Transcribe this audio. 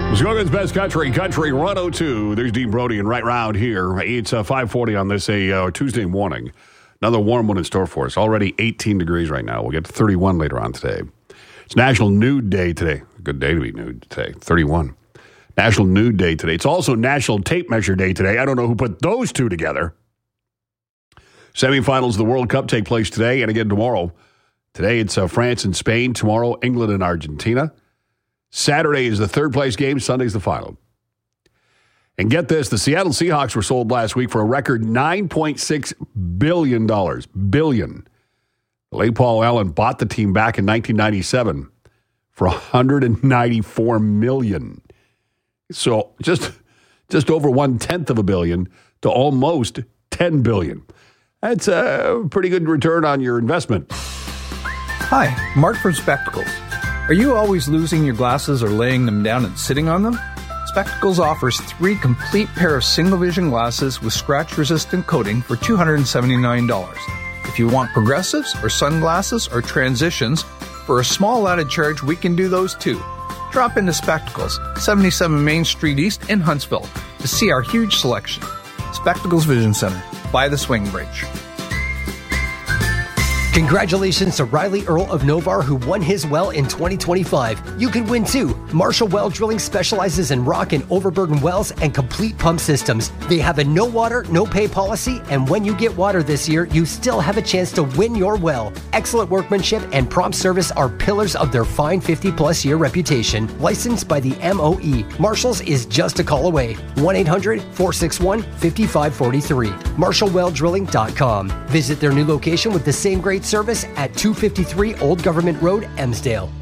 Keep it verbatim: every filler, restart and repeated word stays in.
Muskoka's Best Country, Country one oh two. There's Dean Brody and right round here. It's uh, five forty on this a uh, Tuesday morning. Another warm one in store for us. Already eighteen degrees right now. We'll get to thirty-one later on today. It's National Nude Day today. A good day to be nude today. thirty-one. National Nude Day today. It's also National Tape Measure Day today. I don't know who put those two together. Semifinals of the World Cup take place today and again tomorrow. Today it's uh, France and Spain. Tomorrow, England and Argentina. Saturday is the third place game. Sunday's the final. And get this, the Seattle Seahawks were sold last week for a record nine point six billion dollars. Billion. Late Paul Allen bought the team back in nineteen ninety-seven for one hundred ninety-four million dollars. So just, just over one-tenth of a billion to almost ten billion dollars. That's a pretty good return on your investment. Hi, Mark from Spectacles. Are you always losing your glasses or laying them down and sitting on them? Spectacles offers three complete pair of single vision glasses with scratch-resistant coating for two hundred seventy-nine dollars. If you want progressives or sunglasses or transitions, for a small added charge, we can do those too. Drop into Spectacles, seventy-seven Main Street East in Huntsville, to see our huge selection. Spectacles Vision Center, by the Swing Bridge. Congratulations to Riley Earl of Novar, who won his well in twenty twenty-five. You can win too. Marshall Well Drilling specializes in rock and overburden wells and complete pump systems. They have a no water, no pay policy, and when you get water this year, you still have a chance to win your well. Excellent workmanship and prompt service are pillars of their fine fifty plus year reputation. Licensed by the M O E. Marshall's is just a call away. one eight hundred, four six one, five five four three. marshall well drilling dot com. Visit their new location with the same great service at two fifty-three Old Government Road, Emsdale.